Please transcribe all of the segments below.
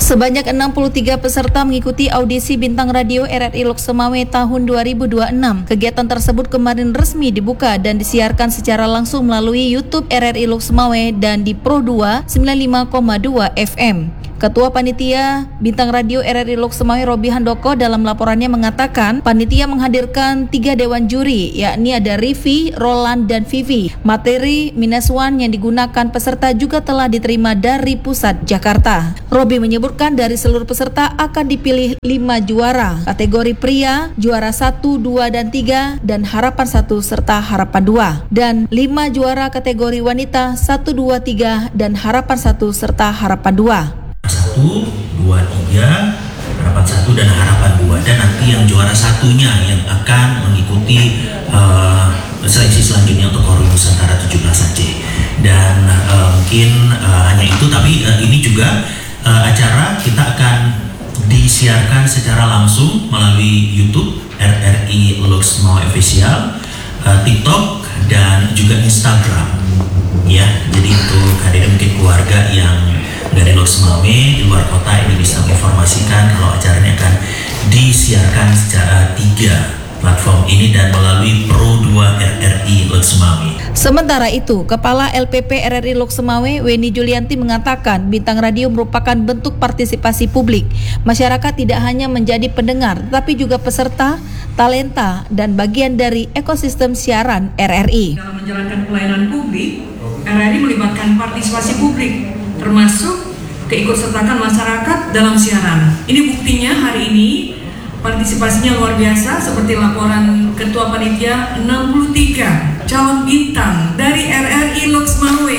Sebanyak 63 peserta mengikuti audisi Bintang Radio RRI Lok Semawe tahun 2026. Kegiatan tersebut kemarin resmi dibuka dan disiarkan secara langsung melalui YouTube RRI Lok Semawe dan di Pro 2 95,2 FM. Ketua Panitia Bintang Radio RRI Lok Semawe Robi Handoko dalam laporannya mengatakan panitia menghadirkan 3 dewan juri, yakni ada Rivi, Roland, dan Vivi. Materi -1 yang digunakan peserta juga telah diterima dari pusat Jakarta. Robi menyebutkan dari seluruh peserta akan dipilih 5 juara, kategori pria, juara 1, 2, dan 3, dan harapan 1 serta harapan 2. Dan 5 juara kategori wanita 1, 2, 3, dan harapan 1 serta harapan 2. 1, 2, 3, harapan 1 dan harapan 2, dan nanti yang juara satunya yang akan mengikuti seleksi selanjutnya untuk Korwil Nusantara 17AC. Dan mungkin hanya itu, tapi ini juga acara kita akan disiarkan secara langsung melalui YouTube RRI Lok Semawe Official, TikTok, dan juga Instagram. Ya, jadi untuk hadirin mungkin keluarga yang dari Lok Semawe di luar kota ini bisa menginformasikan kalau acaranya akan disiarkan secara 3 platform ini dan melalui Pro 2 RRI Lok Semawe. Sementara itu, Kepala LPP RRI Lok Semawe Weni Julianti mengatakan Bintang Radio merupakan bentuk partisipasi publik. Masyarakat tidak hanya menjadi pendengar, tapi juga peserta, talenta, dan bagian dari ekosistem siaran RRI. Dalam menjalankan pelayanan publik, RRI melibatkan partisipasi publik, termasuk keikutsertaan masyarakat dalam siaran. Ini buktinya hari ini partisipasinya luar biasa, seperti laporan Ketua Panitia 63 calon bintang dari RRI Lok Semawe.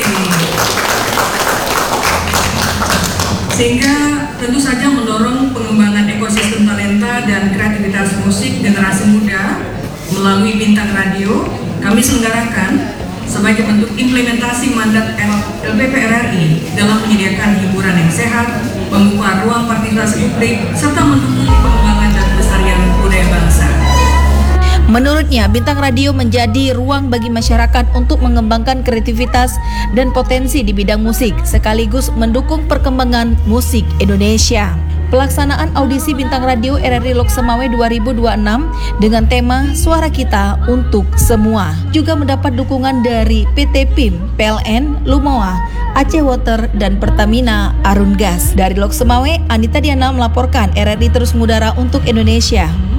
Sehingga tentu saja mendorong pengembangan ekosistem talenta dan kreativitas musik generasi muda melalui Bintang Radio. Kami selenggarakan sebagai bentuk implementasi mandat LPP RRI dalam menyediakan hiburan yang sehat, membuka ruang partisipasi publik, serta mendukung pengembangan dan pelestarian budaya bangsa. Menurutnya, Bintang Radio menjadi ruang bagi masyarakat untuk mengembangkan kreativitas dan potensi di bidang musik, sekaligus mendukung perkembangan musik Indonesia. Pelaksanaan audisi Bintang Radio RRI Lok Semawe 2026 dengan tema Suara Kita Untuk Semua juga mendapat dukungan dari PT PIM, PLN, Lumowa, Aceh Water, dan Pertamina Arun Gas. Dari Lok Semawe, Anita Diana melaporkan RRI terus mengudara untuk Indonesia.